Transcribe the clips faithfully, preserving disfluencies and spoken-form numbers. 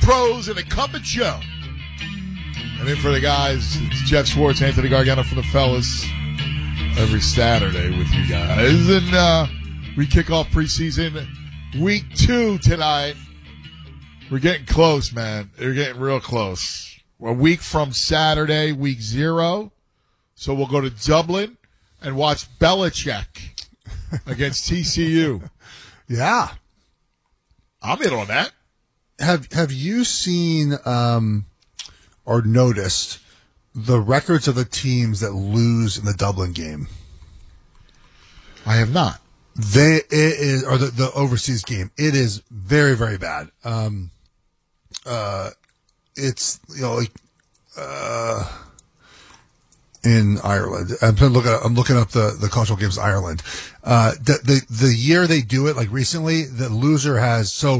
pros and a cup of Joe. And then for the guys, it's Jeff Schwartz, Anthony Gargano for the fellas. Every Saturday with you guys. And uh, we kick off preseason week two tonight. We're getting close, man. We're getting real close. We're a week from Saturday, week zero. So we'll go to Dublin and watch Belichick against T C U. Yeah. I'm in on that. Have Have you seen um, or noticed the records of the teams that lose in the Dublin game? I have not. They it is or the, the overseas game. It is very very bad. Um, uh, it's you know like uh, in Ireland. I'm looking. I'm looking up the the cultural games in Ireland. Uh, the the the year they do it, like recently, the loser has so.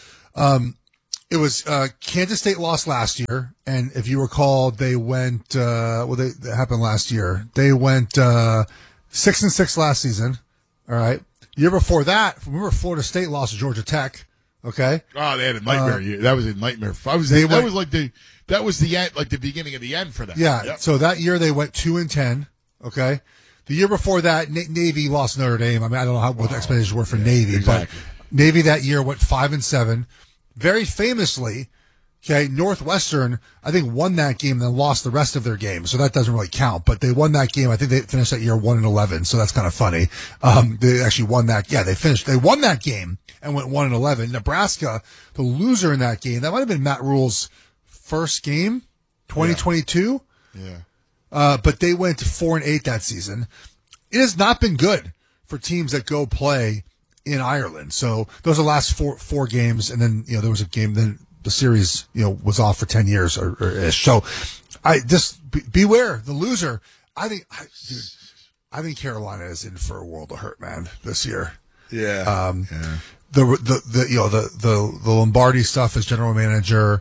Um, It was uh, Kansas State lost last year, and if you recall, they went. Uh, well, they that happened last year. They went uh, six and six last season. All right. Year before that, remember Florida State lost to Georgia Tech. Okay. Oh, they had a nightmare Uh, year. That was a nightmare. I was. They That went- was like the. That was the end, like the beginning of the end for them. Yeah. Yep. So that year they went two and ten. Okay. The year before that, Na- Navy lost Notre Dame. I mean, I don't know how, what the expectations were for yeah, Navy, exactly. but Navy that year went five and seven. Very famously, okay, Northwestern, I think, won that game and then lost the rest of their games, so that doesn't really count. But they won that game. I think they finished that year one and eleven, so that's kind of funny. Um, they actually won that. Yeah, they finished. They won that game and went one and eleven. Nebraska, the loser in that game, that might have been Matt Rule's first game, twenty twenty-two. Yeah. Uh, but they went to four and eight that season. It has not been good for teams that go play in Ireland. So those are the last four four games, and then you know there was a game. Then the series you know was off for ten years or, or ish. So I just be, beware the loser. I think, I, dude, I think Carolina is in for a world of hurt, man, this year. Yeah. Um, yeah. The the the you know the the the Lombardi stuff as general manager.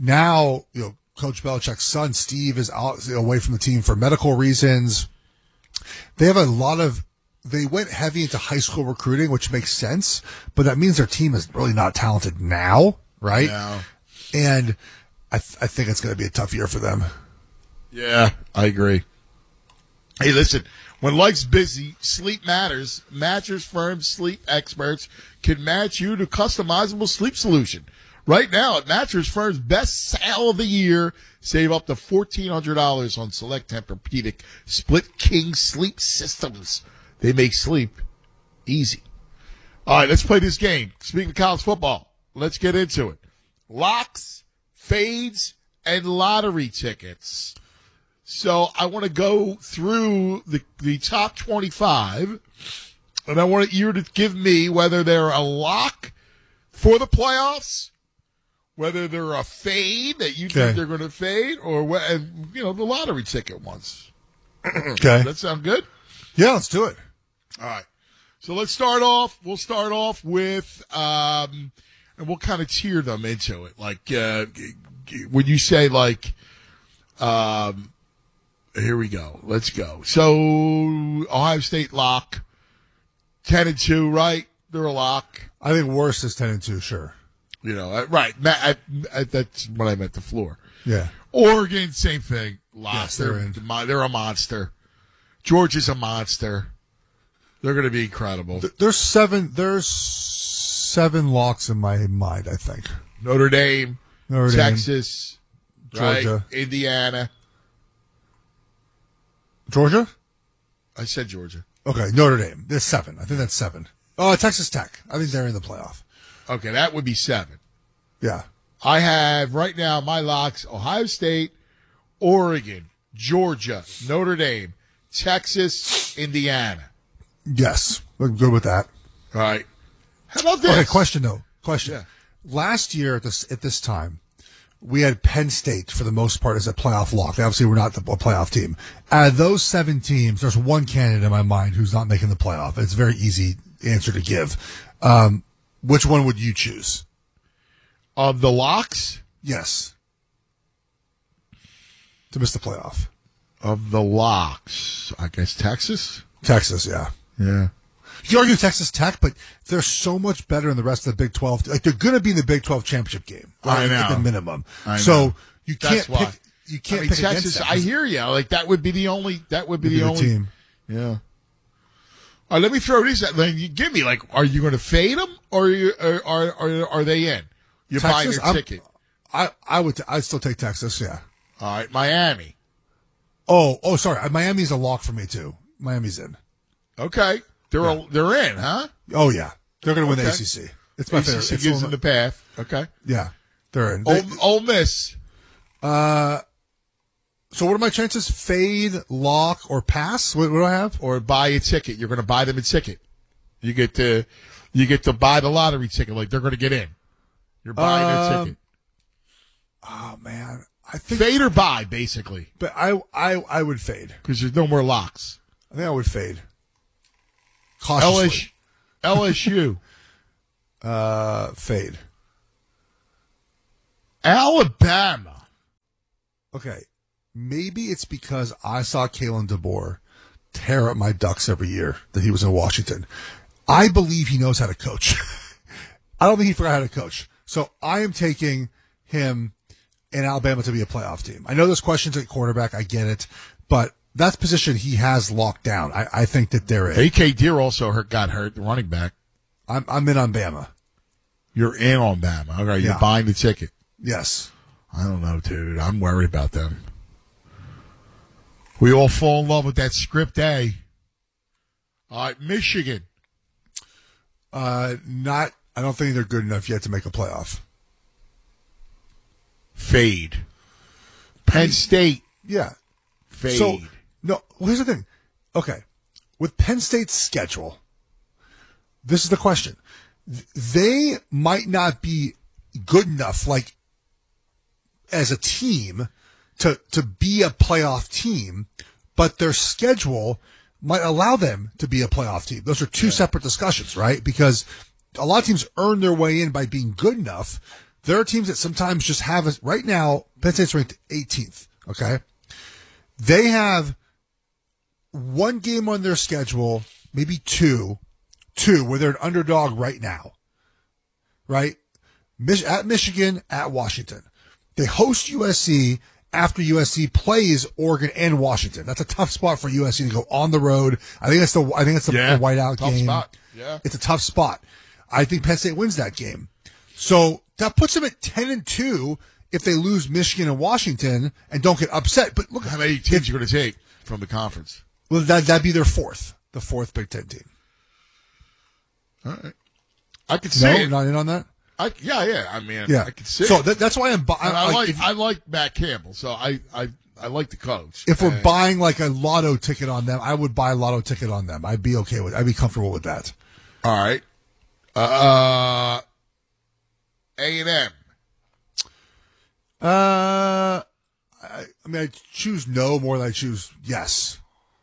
Now you know Coach Belichick's son Steve is out you know, away from the team for medical reasons. They have a lot of. They went heavy into high school recruiting, which makes sense, but that means their team is really not talented now, right? Now. And I th- I think it's going to be a tough year for them. Yeah, I agree. Hey, listen, when life's busy, sleep matters. Mattress Firm sleep experts can match you to customizable sleep solution. Right now, at Mattress Firm's best sale of the year, save up to fourteen hundred dollars on select Tempur-Pedic split king sleep systems. They make sleep easy. All right, let's play this game. Speaking of college football, let's get into it. Locks, fades, and lottery tickets. So I want to go through the, the top twenty-five, and I want you to give me whether they're a lock for the playoffs, whether they're a fade that you Okay. think they're going to fade, or wh- you know the lottery ticket ones. Okay. Does that sound good? Yeah, let's do it. All right. So let's start off. We'll start off with, um, and we'll kind of tier them into it. Like, uh, g- g- when you say, like, um, here we go. Let's go. So, Ohio State lock, ten and two, right? They're a lock. I think worst is ten and two, sure. You know, uh, right. Ma- I, I, that's what I meant, the floor. Yeah. Oregon, same thing. Lock. Yes, they're they're, in. they're a monster. Georgia's a monster. They're going to be incredible. Th- There's seven. There's seven locks in my mind. I think Notre Dame, Notre Dame, Texas, Georgia. right? Indiana. Georgia. I said Georgia. Okay, Notre Dame. There's seven. I think that's seven. Oh, Texas Tech. I think they're in the playoff. Okay, that would be seven. Yeah. I have right now my locks: Ohio State, Oregon, Georgia, Notre Dame, Texas, Indiana. Yes. We're good with that. All right. How about this? Okay, question though. Question. Yeah. Last year at this at this time, we had Penn State for the most part as a playoff lock. They obviously, we're not the, a playoff team. Out of those seven teams, there's one candidate in my mind who's not making the playoff. It's a very easy answer to give. Um, which one would you choose? Of the locks? Yes. To miss the playoff. Of the locks, I guess Texas. Texas, yeah. Yeah. You argue Texas Tech, but they're so much better in the rest of the Big twelve. Like they're going to be in the Big twelve championship game. I know. At the minimum. I know. So you can't That's why. pick. You can't I mean, pick Texas. against them. I hear you. Like that would be the only. That would be They'd the only team. Yeah. All right, let me throw these at. Then you give me like, are you going to fade them or are you, are, are, are, are they in? You're Texas, buying their I'm- ticket. I I would. T- I'd still take Texas. Yeah. All right, Miami. Oh, oh, sorry. Miami's a lock for me too. Miami's in. Okay, they're Yeah. all, they're in, huh? Oh yeah, they're going to win Okay. the A C C. It's my A C C favorite. It's gives one them of the my- path. Okay. yeah, they're in. Ole, They- Ole Miss. uh, so what are my chances? Fade, lock, or pass? What, what do I have? Or buy a ticket. You're going to buy them a ticket. You get to, you get to buy the lottery ticket. Like they're going to get in. You're buying their Um, ticket. Oh man, I think. Fade or buy, basically, But I I I would fade. because there's no more locks. I think I would fade. Cautiously. L S U. Uh, fade. Alabama. Okay, maybe it's because I saw Kalen DeBoer tear up my Ducks every year that he was in Washington. I believe he knows how to coach. I don't think he forgot how to coach. So I am taking him in Alabama to be a playoff team. I know there's questions at quarterback. I get it. But that's position he has locked down. I, I think that they're in. A K Deer also hurt, got hurt, the running back. I'm, I'm in on Bama. You're in on Bama. Okay, you're Yeah. buying the ticket. Yes. I don't know, dude. I'm worried about them. We all fall in love with that script A. All right, Michigan. Uh, not, I don't think they're good enough yet to make a playoff. Fade. Penn State. Yeah. Fade. So, no, well, here's the thing. Okay. With Penn State's schedule, this is the question. Th- They might not be good enough, like, as a team to, to be a playoff team, but their schedule might allow them to be a playoff team. Those are two Yeah. separate discussions, right? Because a lot of teams earn their way in by being good enough. There are teams that sometimes just have us right now. Penn State's ranked eighteenth. Okay. They have one game on their schedule, maybe two, two where they're an underdog right now. Right? Mich- at Michigan, at Washington. They host U S C after U S C plays Oregon and Washington. That's a tough spot for U S C to go on the road. I think that's the I think that's the, Yeah, the whiteout tough game. spot. Yeah. It's a tough spot. I think Penn State wins that game. So that puts them at ten and two if they lose Michigan and Washington and don't get upset. But look, How many teams you going to take from the conference? well, that that'd be their fourth, the fourth Big Ten team. All right. I could see No, it. not in on that. I, yeah, yeah. I mean, Yeah. I could see So it. that, that's why I'm. bu- And I like, like if, I like Matt Campbell, so I I, I like the coach. if we're And- buying like a lotto ticket on them, I would buy a lotto ticket on them. I'd be okay with. I'd be comfortable with that. all right, uh, A and M. Uh, I, I mean, I choose no more than I choose yes.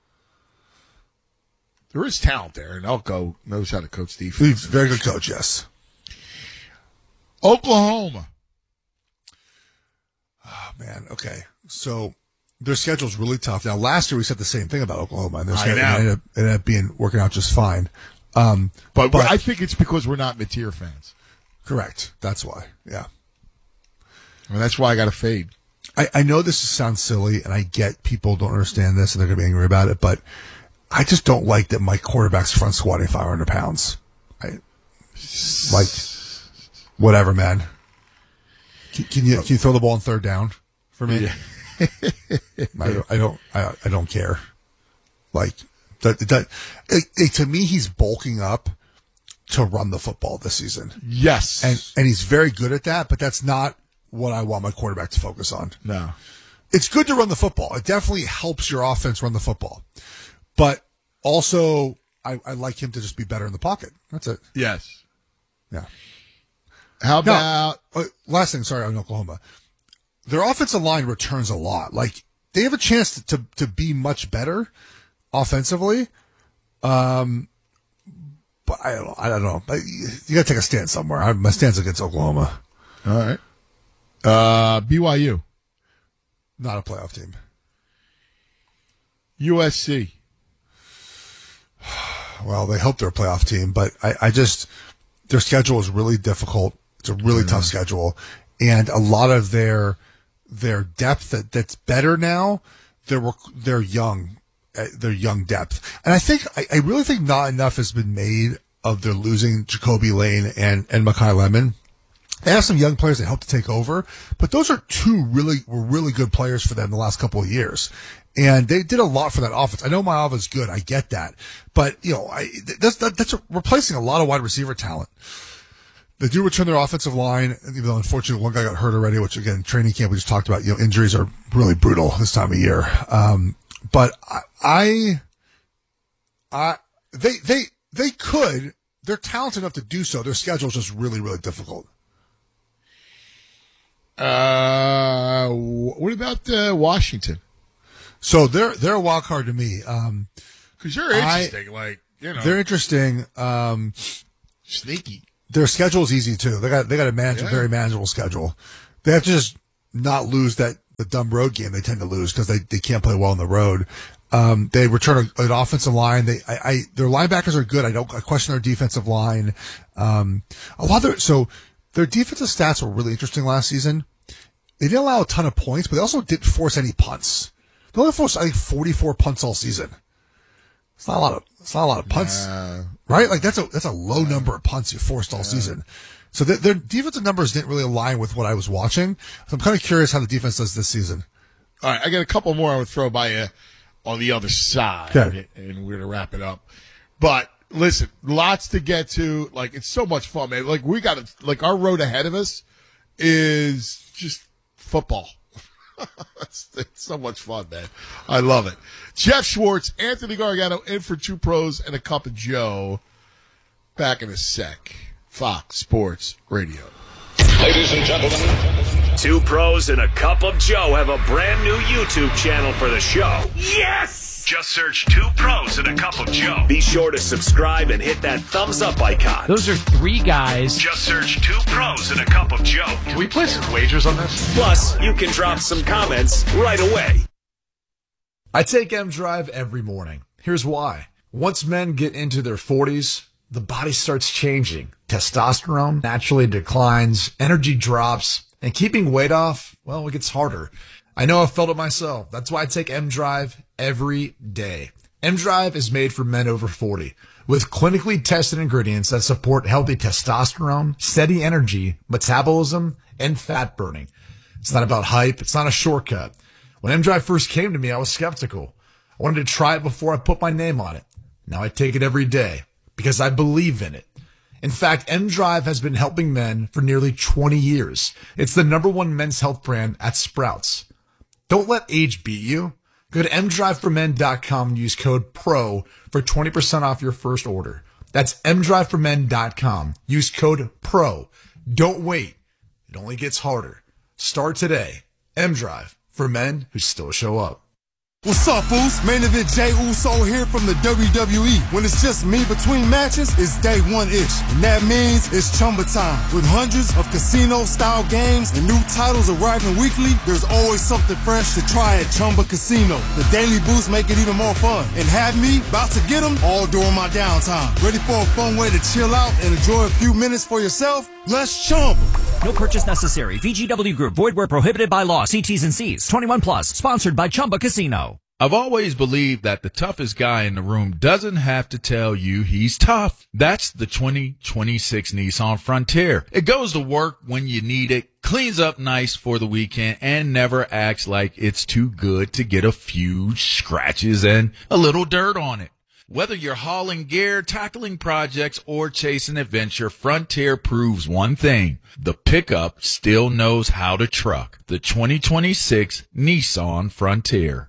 There is talent there, and Elko knows how to coach defense. He's a very good coach. Yes. Oklahoma. Oh, man. Okay. So their schedule's really tough. Now, last year we said the same thing about Oklahoma, and their I schedule know. ended up, ended up being working out just fine. Um, But, But- I think it's because we're not Mateer fans. correct. That's why. Yeah. I mean, that's why I got to fade. I, I know this sounds silly, and I get people don't understand this, and they're going to be angry about it, but I just don't like that my quarterback's front squatting five hundred pounds. I like whatever, man. Can, can you can you throw the ball on third down for me? Yeah. I don't I don't I, I don't care. Like that that it, it, to me, he's bulking up to run the football this season, Yes. and and he's very good at that. But that's not what I want my quarterback to focus on. no. It's good to run the football. It definitely helps your offense run the football. But also, I, I like him to just be better in the pocket. That's it. Yes. Yeah. How Now, about uh, last thing, sorry, on Oklahoma. Their offensive line returns a lot. Like, they have a chance to, to, to be much better offensively. Um, but I don't know. I don't know. You got to take a stand somewhere. I, my stand's against Oklahoma. all right? Uh, B Y U, Not a playoff team. U S C. well, they hope they're a playoff team, but I, I just, their schedule is really difficult. It's a really mm-hmm. tough schedule. And a lot of their, their depth that, that's better now, they're, they're young, they're young depth. And I think, I, I really think not enough has been made of their losing Jacoby Lane and, and Mekhi Lemon. They have some young players that help to take over, but those are two really, were really good players for them the last couple of years. And they did a lot for that offense. I know my offense is good. I get that. But, you know, I, that's, that, that's replacing a lot of wide receiver talent. They do return their offensive line, even though unfortunately one guy got hurt already, which again, training camp we just talked about, you know, injuries are really brutal this time of year. Um, but I, I, I, they, they, they could, they're talented enough to do so. Their schedule is just really, really difficult. Uh, what about uh, Washington? So they're they're a wild card to me. Um, Because you're interesting, I, like you know, they're interesting. Um, sneaky. Their schedule is easy too. They got they got a manage, yeah. very manageable schedule. They have to just not lose that the dumb road game they tend to lose because they, they can't play well on the road. Um, they return a, an offensive line. They I, I their linebackers are good. I don't I question their defensive line. Um, a lot of their, so. Their defensive stats were really interesting last season. They didn't allow a ton of points, but they also didn't force any punts. They only forced, I think, forty-four punts all season. It's not a lot of, it's not a lot of punts, nah. right? Like that's a, that's a low nah. number of punts you forced all nah. season. So their, their defensive numbers didn't really align with what I was watching. So I'm kind of curious how the defense does this season. All right. I got a couple more I would throw by you on the other side, okay. and we're going to wrap it up. But, listen, lots to get to. Like, it's so much fun, man. Like, we got to, like, our road ahead of us is just football. it's, it's so much fun, man. I love it. Jeff Schwartz, Anthony Gargano in for Two Pros and a Cup of Joe. Back in a sec. Fox Sports Radio. Ladies and gentlemen, Two Pros and a Cup of Joe have a brand new YouTube channel for the show. Yes! Just search Two Pros and a Cup of Joe. Be sure to subscribe and hit that thumbs up icon. Those are three guys. Just search Two Pros and a Cup of Joe. Can we play some wagers on this? Plus, you can drop some comments right away. I take M-Drive every morning. Here's why. Once men get into their forties, the body starts changing. Testosterone naturally declines, energy drops, and keeping weight off, well, it gets harder. I know I've felt it myself. That's why I take M-Drive every day. M-Drive is made for men over forty with clinically tested ingredients that support healthy testosterone, steady energy, metabolism, and fat burning. It's not about hype. It's not a shortcut. When M-Drive first came to me, I was skeptical. I wanted to try it before I put my name on it. Now I take it every day because I believe in it. In fact, M-Drive has been helping men for nearly twenty years. It's the number one men's health brand at Sprouts. Don't let age beat you. Go to m drive for men dot com and use code PRO for twenty percent off your first order. That's m drive for men dot com. Use code PRO. Don't wait. It only gets harder. Start today. M-Drive for men who still show up. What's up, fools? Main event Jey Uso here from the W W E. When it's just me between matches, it's day one-ish. And that means it's Chumba time. With hundreds of casino-style games and new titles arriving weekly, there's always something fresh to try at Chumba Casino. The daily boosts make it even more fun. And have me about to get them all during my downtime. Ready for a fun way to chill out and enjoy a few minutes for yourself? Let's Chumba. No purchase necessary. V G W Group. Void where prohibited by law. See T's and C's. twenty-one plus. Sponsored by Chumba Casino. I've always believed that the toughest guy in the room doesn't have to tell you he's tough. That's the twenty twenty-six Nissan Frontier. It goes to work when you need it, cleans up nice for the weekend, and never acts like it's too good to get a few scratches and a little dirt on it. Whether you're hauling gear, tackling projects, or chasing adventure, Frontier proves one thing. The pickup still knows how to truck. The twenty twenty-six Nissan Frontier.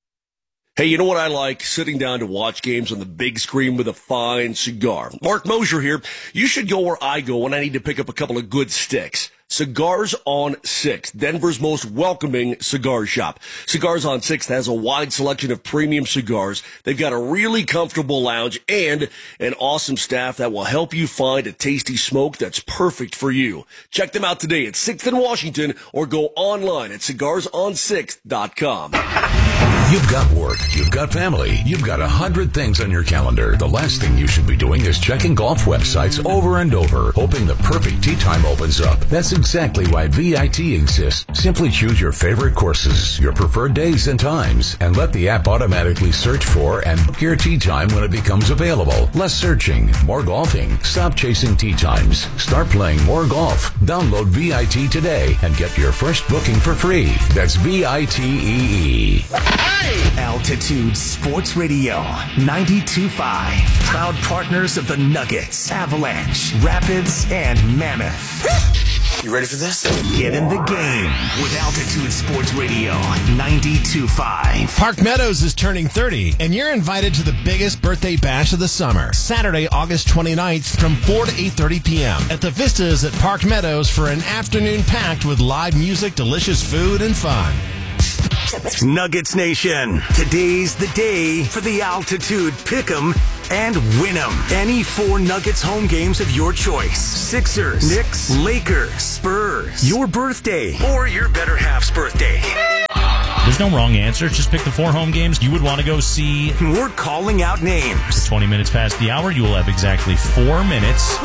Hey, you know what I like? Sitting down to watch games on the big screen with a fine cigar. Mark Mosier here. You should go where I go when I need to pick up a couple of good sticks. Cigars on Sixth, Denver's most welcoming cigar shop. Cigars on Sixth has a wide selection of premium cigars. They've got a really comfortable lounge and an awesome staff that will help you find a tasty smoke that's perfect for you. Check them out today at Sixth and Washington or go online at cigars on sixth dot com. You've got work, you've got family, you've got a hundred things on your calendar. The last thing you should be doing is checking golf websites over and over, hoping the perfect tee time opens up. That's exactly why V I T exists. Simply choose your favorite courses, your preferred days and times, and let the app automatically search for and book your tee time when it becomes available. Less searching, more golfing. Stop chasing tee times. Start playing more golf. Download V I T today and get your first booking for free. That's V I T E E. Altitude Sports Radio ninety-two point five. Proud partners of the Nuggets, Avalanche, Rapids, and Mammoth. You ready for this? Get in the game with Altitude Sports Radio ninety-two point five. Park Meadows is turning thirty, and you're invited to the biggest birthday bash of the summer. Saturday, August twenty-ninth from four to eight thirty p.m. at the Vistas at Park Meadows for an afternoon packed with live music, delicious food, and fun. Nuggets Nation, today's the day for the Altitude Pick'em and Win'em. Any four Nuggets home games of your choice. Sixers, Knicks, Lakers, Spurs. Your birthday or your better half's birthday. There's no wrong answer. Just pick the four home games you would want to go see. We're calling out names. twenty minutes past the hour, you will have exactly four minutes.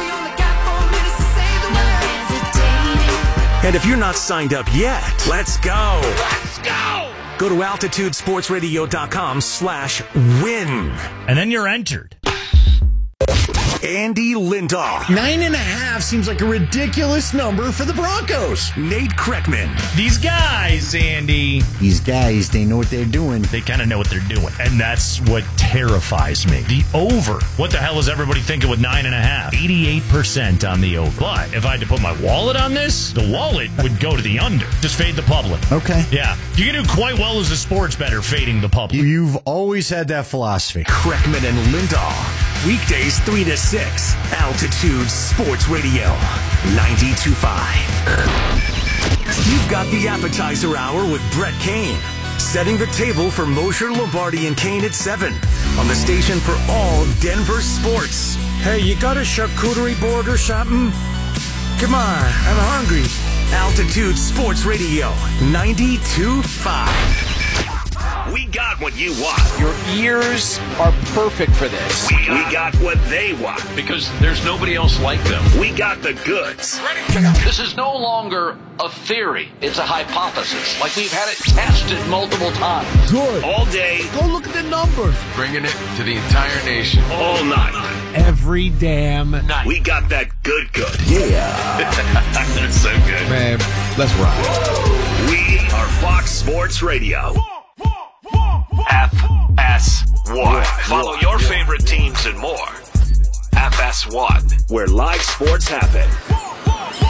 And if you're not signed up yet, let's go. Let's go. Go to altitudesportsradio.com slash win. And then you're entered. Andy Lindahl. Nine and a half seems like a ridiculous number for the Broncos. Nate Kreckman. These guys, Andy. These guys, they know what they're doing. They kind of know what they're doing. And that's what terrifies me. The over. What the hell is everybody thinking with nine and a half? eighty-eight percent on the over. But if I had to put my wallet on this, the wallet would go to the under. Just fade the public. Okay. Yeah. You can do quite well as a sports bettor fading the public. You've always had that philosophy. Kreckman and Lindahl. Weekdays three to six. Altitude Sports Radio ninety-two point five. You've got the appetizer hour with Brett Kane. Setting the table for Mosher, Lombardi, and Kane at seven. On the station for all Denver sports. Hey, you got a charcuterie board or something? Come on, I'm hungry. Altitude Sports Radio ninety-two point five. We got what you want. Your ears are perfect for this. We got, we got what they want. Because there's nobody else like them. We got the goods. This is no longer a theory. It's a hypothesis. Like we've had it tested multiple times. Good. All day. Go look at the numbers. Bringing it to the entire nation. All night. Every damn night. We got that good good. Yeah. That's so good. Man, let's ride. We are Fox Sports Radio. F S one. Follow your favorite teams and more. F S one, where live sports happen.